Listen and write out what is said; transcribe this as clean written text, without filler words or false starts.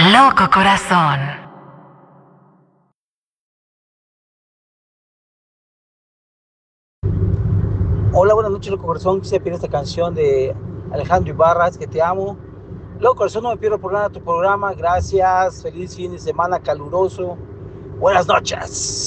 Loco corazón. Hola, buenas noches, loco corazón. Quise pedir esta canción de Alejandro Ibarra, Es que te amo. Loco corazón, no me pierdo por nada tu programa. Gracias. Feliz fin de semana caluroso. Buenas noches.